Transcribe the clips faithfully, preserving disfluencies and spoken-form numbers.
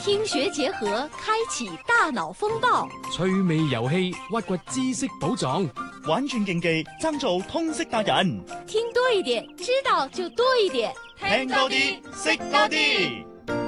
听学结合，开启大腦風暴； 趣味遊戲，挖掘知識寶藏； 玩轉競技，爭做通識達人。 聽多一點，知道就多一點。 聽多啲，識多啲。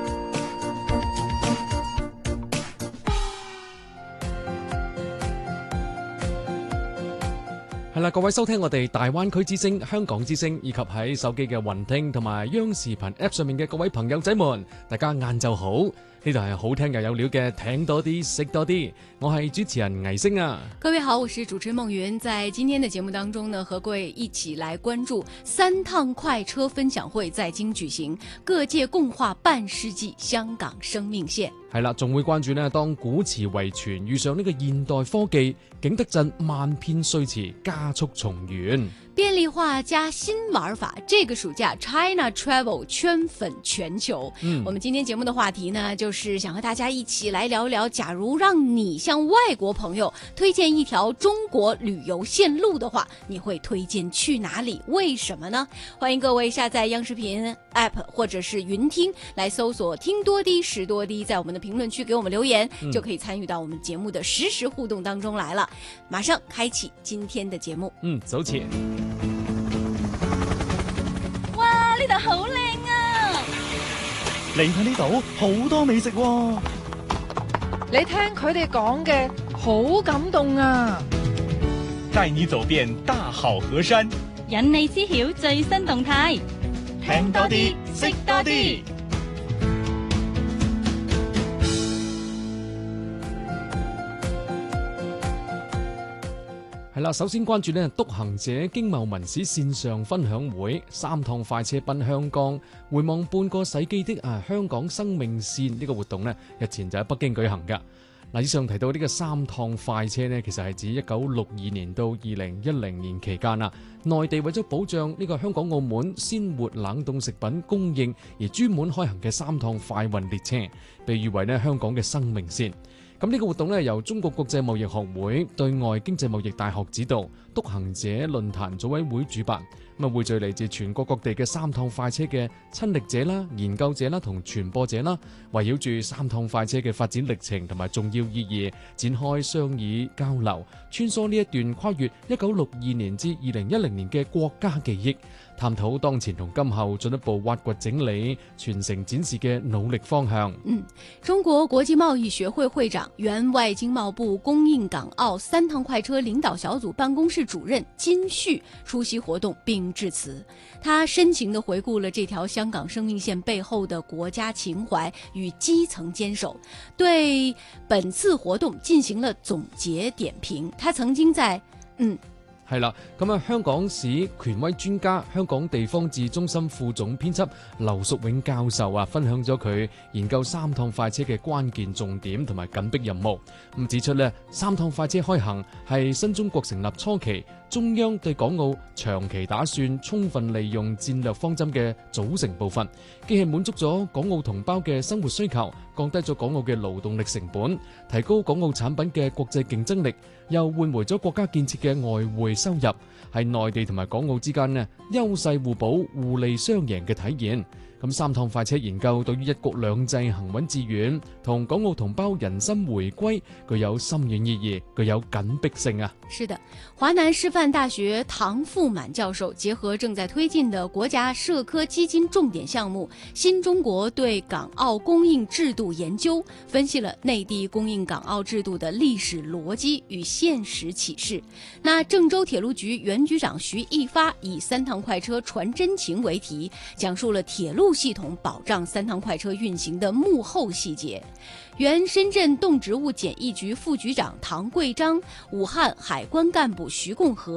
係啦，各位收聽我哋大灣區之聲、香港之聲，以及喺手機嘅雲聽同埋央視頻 App 上面嘅各位朋友仔們，大家晏晝好。呢度係好聽又有料嘅，聽多啲，識多啲。我係主持人倪星啊。 各位好，我是主持人夢雲。在今天的節目當中呢，和各位一起來關注三趟快車分享會在京舉行，各界共話半世紀香港生命線。 係啦，仲會關注呢，當古詞遺傳遇上呢個現代科技，景德鎮萬片碎詞加速重圓。 便利化加新玩法，這個暑假 China Travel 圈粉全球。嗯，我們今天節目的話題呢，就是想和大家一起來聊聊，假如讓你向外國朋友推薦一條中國旅遊線路的話，你會推薦去哪裡？為什麼呢？歡迎各位下載央視頻 App 或者是雲聽來搜索聽多啲識多啲，在我們的評論區給我們留言，嗯、就可以參與到我們節目的實時互動當中來了。馬上開啟今天的節目。 嗯，走起。 哇！呢度好靚啊！ 嚟睇呢度好多美食喎。 你聽佢哋講嘅好感動啊！ 帶你走遍大好河山， 引你知曉最新動態， 聽多啲，識多啲。 係啦，首先關注呢，篤行者經貿文史線上分享會，三趟快車奔香港，回望半個世紀的啊香港生命線呢個活動呢，日前就喺北京舉行噶。嗱，以上提到呢個三趟快車呢，其實係指一九六二年到二零一零年期間啦，內地為咗保障呢個香港澳門鮮活冷凍食品供應而專門開行嘅三趟快運列車，被譽為呢香港嘅生命線。咁呢個活動咧，由中國國際貿易學會對外經濟貿易大學指導，篤行者論壇組委會主辦。咁啊，匯聚嚟自全國各地嘅三趟快車嘅親歷者啦、研究者啦同傳播者啦，圍繞住三趟快車嘅發展歷程同埋重要意義，展開商議交流，穿梭呢一段跨越一九六二年至二零一零年嘅國家記憶，探討當前同今後進一步挖掘整理、傳承展示嘅努力方向。 嗯，中國國際貿易學會會長、原外經貿部供應港澳三趟快車領導小組辦公室主任金旭出席活動並致辭，他深情地回顧了這條香港生命線背後的國家情懷與基層堅守，對本次活動進行了總結點評。他曾經在嗯。 係啦，咁啊，香港史權威專家、香港地方志中心副總編輯劉淑永教授啊，分享咗佢研究三趟快車嘅關鍵重點同埋緊迫任務。咁指出呢，三趟快車開行係新中國成立初期中央對港澳長期打算充分利用戰略方針嘅組成部分，既係滿足咗港澳同胞嘅生活需求，降低咗港澳嘅勞動力成本，提高港澳產品嘅國際競爭力，又換回咗國家建設嘅外匯收入，係內地同埋港澳之間呢優勢互補、互利雙贏嘅體現。咁三趟快車研究對於一國兩制行穩致遠同港澳同胞人心回歸具有深遠意義，具有緊迫性啊！ 是的，華南師範大學唐富滿教授結合正在推進的國家社科基金重點項目新中國對港澳供應制度研究，分析了內地供應港澳制度的歷史邏輯與現實啟示。那鄭州鐵路局原局長徐一發以三趟快車傳真情為題，講述了鐵路系統保障三趟快車運行的幕後細節。原深圳動植物檢疫局副局長唐桂章、武漢海關幹部徐共和